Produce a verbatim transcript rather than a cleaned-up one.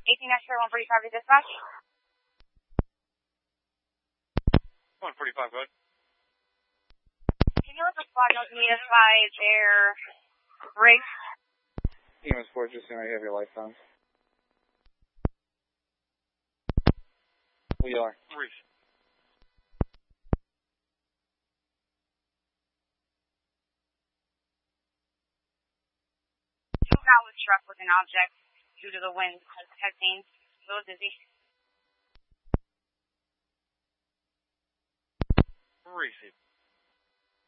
eighteen X-ray one forty-five to dispatch. one forty-five, go ahead. Can you let the squad know to meet us by their rig? E M S four, just saying I have your lights on. We are. Reese. Two guy was struck with an object due to the wind. Testing. A little dizzy. Reese.